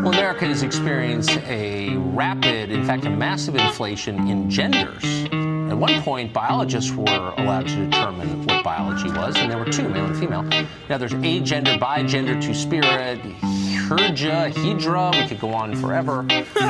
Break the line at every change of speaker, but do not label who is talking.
Well, America has experienced a rapid, in fact, a massive inflation in genders. At one point, biologists were allowed to determine what biology was, and there were two, male and female. Now there's agender, bigender, two-spirit, hydra, we could go on forever.